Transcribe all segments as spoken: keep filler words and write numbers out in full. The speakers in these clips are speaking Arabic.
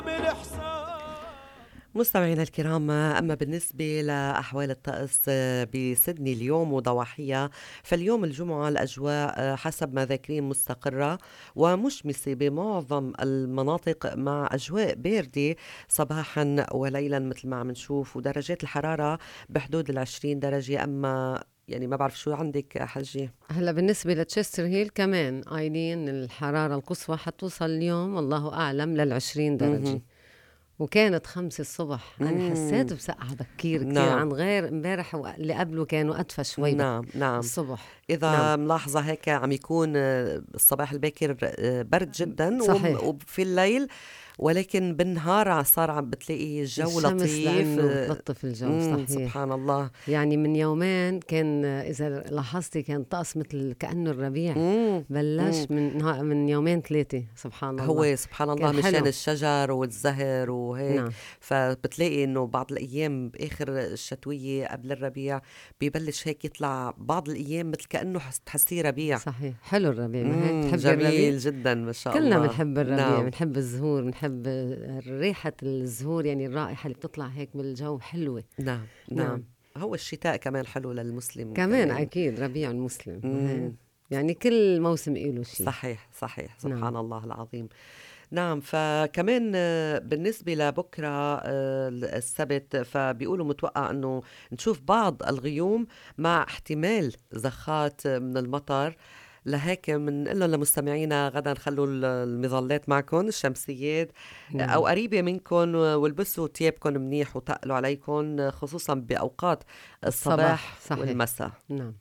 مستمعينا الكرام، أما بالنسبة لأحوال الطقس بسيدني اليوم وضواحيها، فاليوم الجمعة الأجواء حسب ما ذاكرين مستقرة ومشمسة بمعظم المناطق، مع أجواء باردة صباحا وليلا مثل ما عم نشوف، ودرجات الحرارة بحدود العشرين درجة. أما يعني ما بعرف شو عندك حجي. هلا بالنسبة لتشستر هيل كمان آيلين الحرارة القصوى حتوصل اليوم والله أعلم للعشرين درجة، مهم. وكانت خمسة الصبح. أنا مم. حسيت بسقعة بكير كتير نعم عن غير امبارح واللي قبله كانوا أدفى شوي بك نعم نعم. الصبح. نعم إذا ملاحظة هيك عم يكون آه، الصباح الباكر آه، برد جدا، وم- صحيح. وفي الليل، ولكن بالنهار صار عم بتلاقي الجو الشمس لطيف. لأنه آه، بتلطف الجو مم، صحيح. سبحان الله. يعني من يومين كان إذا لاحظتي كان طقس مثل كأنه الربيع مم، مم. بلش من ها- من يومين ثلاثة سبحان الله. هو سبحان الله كان مشان حلو. الشجر والزهر وهيك، نعم فبتلاقي انه بعض الايام باخر الشتوية قبل الربيع ببلش هيك يطلع بعض الايام مثل كأنه حس- تحسيه ربيع. صحيح حلو الربيع، ما هيك امم بتحبي الربيع؟ جميل جدا ما شاء كلنا الله. بنحب الربيع، نعم بنحب الزهور، بنحب ريحة الزهور، يعني الرائحة اللي بتطلع هيك من الجو حلوة. نعم نعم. نعم هو الشتاء كمان حلو للمسلم كمان كمان. أكيد ربيع المسلم، ما هيك امم يعني كل موسم إله شي. صحيح صحيح نعم سبحان الله العظيم. نعم، فكمان آه، بالنسبة لبكرة آه، السبت، فبيقولوا متوقع أنه نشوف بعض الغيوم مع احتمال زخات من المطر. لهيك بنقول لهم لمستمعينا غدا خلوا ال- المظلات معكم الشمسيات آه، أو نعم قريبة منكم، والبسوا تيابكم منيح وتقلوا عليكم، آه، خصوصا بأوقات الصباح الصباح صحيح. والمساء. نعم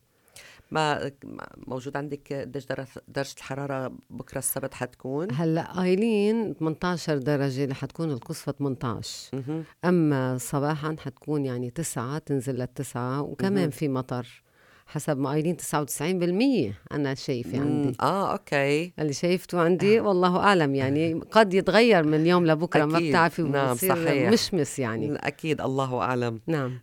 ما ما- موجود عندك قديش درجة درجة الحرارة بكرة السبت حتكون؟ هلا آيلين ثمانية عشر درجة رح تكون القصوى ثمانية عشر، اها أما صباحا حتكون يعني تسعة تنزل للتسعة، وكمان اها في مطر حسب ما قايلين تسعة وتسعين بالمية أنا شايفة امم عندي. اه اوكي. اللي شايفته عندي والله أعلم، يعني قد يتغير من اليوم لبكرة ما اكيد بتعرفي، نعم وبصير صحيح. مشمس يعني. اكيد الله اعلم. نعم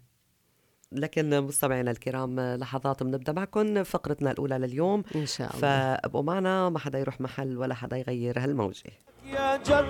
لكن مستمعينا الكرام، لحظات بنبدا معكم فقرتنا الاولى لليوم، إن شاء الله. فابقوا معنا، ما حدا يروح محل ولا حدا يغير هالموجه.